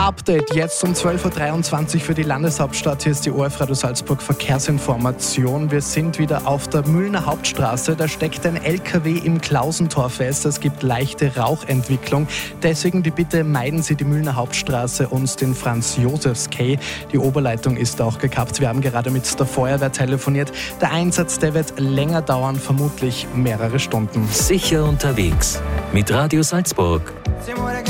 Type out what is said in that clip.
Update jetzt um 12.23 Uhr für die Landeshauptstadt. Hier ist die ORF Radio Salzburg Verkehrsinformation. Wir sind wieder auf der Mühlner Hauptstraße. Da steckt ein LKW im Klausentor fest. Es gibt leichte Rauchentwicklung. Deswegen die Bitte, meiden Sie die Mühlner Hauptstraße und den Franz-Josefs-Quai. Die Oberleitung ist auch gekappt. Wir haben gerade mit der Feuerwehr telefoniert. Der Einsatz, der wird länger dauern, vermutlich mehrere Stunden. Sicher unterwegs mit Radio Salzburg.